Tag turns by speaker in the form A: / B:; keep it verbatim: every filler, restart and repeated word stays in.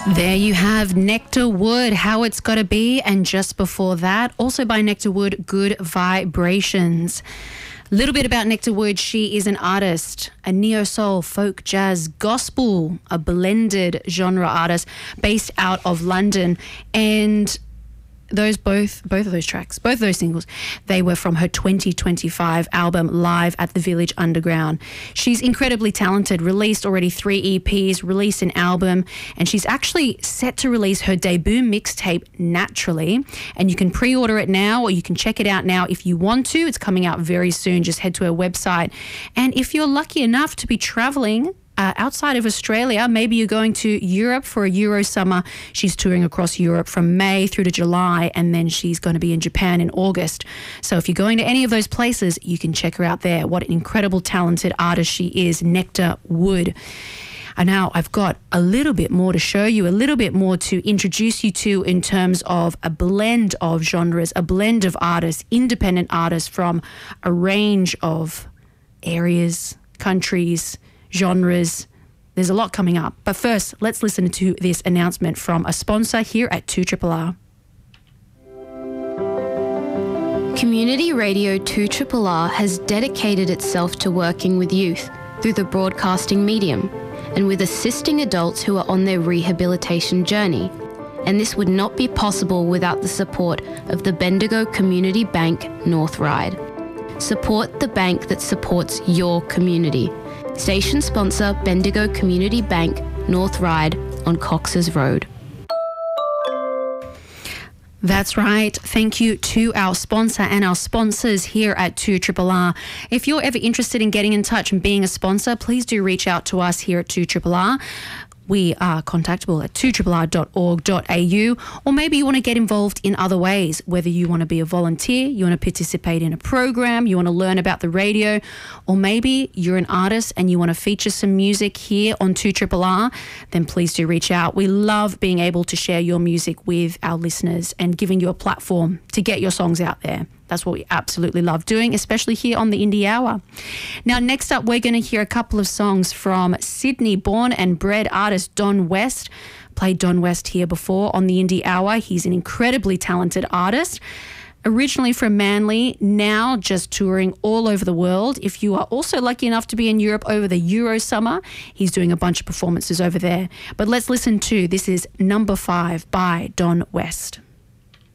A: There you have Nectar Wood, How It's Gotta Be, and just before that, also by Nectar Wood, Good Vibrations. A little bit about Nectar Wood. She is an artist, a neo-soul, folk, jazz, gospel, a blended genre artist based out of London. And those both both of those tracks, both of those singles, they were from her twenty twenty-five album Live at the Village Underground. She's incredibly talented, released already three E Ps, released an album, and she's actually set to release her debut mixtape Naturally, and you can pre-order it now or you can check it out now if you want to. It's coming out very soon. Just head to her website. And if you're lucky enough to be traveling Uh, outside of Australia, maybe you're going to Europe for a Euro summer. She's touring across Europe from May through to July, and then she's going to be in Japan in August. So if you're going to any of those places, you can check her out there. What an incredible, talented artist she is, Nectar Wood. And now I've got a little bit more to show you, a little bit more to introduce you to in terms of a blend of genres, a blend of artists, independent artists from a range of areas, countries, genres. There's a lot coming up. But first, let's listen to this announcement from a sponsor here at two R R R.
B: Community Radio two R R R has dedicated itself to working with youth through the broadcasting medium and with assisting adults who are on their rehabilitation journey. And this would not be possible without the support of the Bendigo Community Bank North Ryde. Support the bank that supports your community. Station sponsor Bendigo Community Bank, North Ryde on Cox's Road.
A: That's right. Thank you to our sponsor and our sponsors here at two R R R. If you're ever interested in getting in touch and being a sponsor, please do reach out to us here at two R R R. We are contactable at two R R R dot org dot A U, or maybe you want to get involved in other ways, whether you want to be a volunteer, you want to participate in a program, you want to learn about the radio, or maybe you're an artist and you want to feature some music here on two R R R, then please do reach out. We love being able to share your music with our listeners and giving you a platform to get your songs out there. That's what we absolutely love doing, especially here on the Indie Hour. Now, next up, we're going to hear a couple of songs from Sydney born and bred artist Don West. Played Don West here before on the Indie Hour. He's an incredibly talented artist. Originally from Manly, now just touring all over the world. If you are also lucky enough to be in Europe over the Euro summer, he's doing a bunch of performances over there. But let's listen to, this is Number Five by Don West.